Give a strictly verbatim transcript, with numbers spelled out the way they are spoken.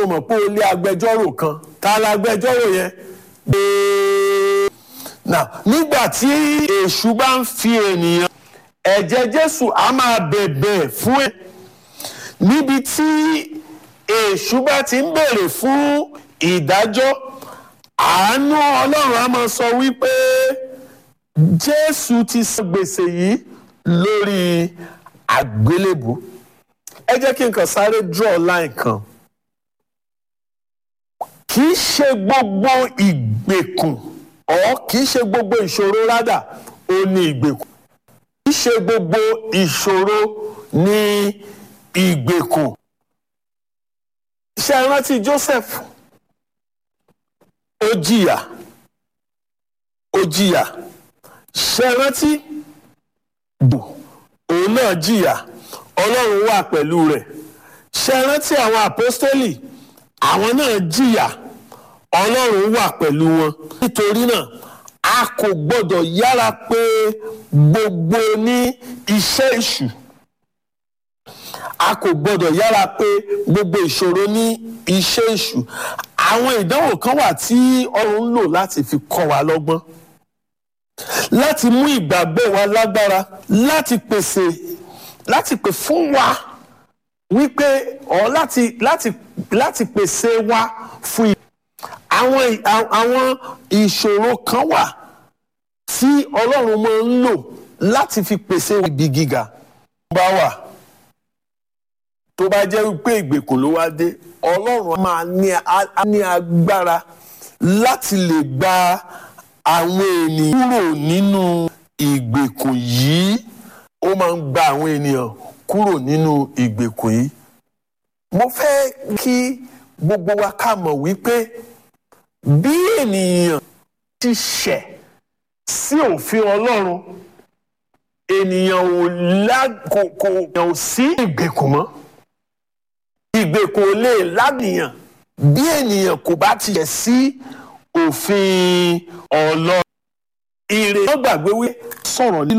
ó mọ̀ pé ó lé agbẹjọ́rò kan ta lágbẹjọ́rò yẹn. Now nígbà tí èṣù bá ń fi ènìyàn, ẹ̀jẹ̀ Jésù á máa bẹ̀bẹ̀ fún ẹ. Níbi tí èṣù bá ti ń béèrè fún ìdájọ́, àánú Ọlọ́run á máa sọ wípé Jésù ti san gbèsè yìí lórí àgbélébù. Ẹ jẹ́ kí n kàn sáré draw line kan. Kì í ṣe gbogbo ìgbèkùn ọ̀ kì í ṣe gbogbo ìṣòro rádà ó ní ìgbèkùn. Kì í ṣe gbogbo ìṣòro ní ìgbèkùn. Ṣé ẹ rántí Joseph? Ó jìyà. Ó jìyà. Ṣé ẹ rántí? Òun náà jìyà. Ọlọ́run wà pẹ̀lú rẹ̀. Ṣé ẹ rántí àwọn àpọ́stélì? Àwọn náà jìyà. Ọlọ́run wà pẹ̀lú wọn. Nítorí náà a kò gbọ́dọ̀ yára pé gbogbo ní iṣẹ́ èṣù. A kò gbọ́dọ̀ yára pé gbogbo ìṣòro ní iṣẹ́ èṣù. Àwọn ìdánwò kan wà tí Ọlọ́run ń lò láti fi kọ́ wa lọ́gbọ́n, láti mú ìgbàgbọ́ wa lágbára, láti pèsè láti pè fún wa wípé ọ láti láti láti pèsè wa fún àwọn àwọn ìṣòro kan wà tí Ọlọ́run máa ń lò láti fi pèsè ibi gíga. Bá wà tó bá jẹ́ wípé ìgbèkùn ló wá dé, Ọlọ́run máa ní agbára láti lè gba àwọn ènìyàn kúrò nínú ìgbèkùn yìí. Ó máa ń gba àwọn ènìyàn kúrò nínú ìgbèkùn yìí. Mo fẹ́ kí gbogbo wa ká mọ̀ wípé bí ènìyàn ti ṣẹ̀ sí òfin Ọlọ́run, ènìyàn ò lákòókò ò sí ìgbèkùn mọ́. Ìgbèkùn ò lè lánìyàn bí ènìyàn kò bá ti ṣẹ̀ sí òfin Ọlọ́run. Ìrè náà gbàgbé wí sọ̀rọ̀ nínú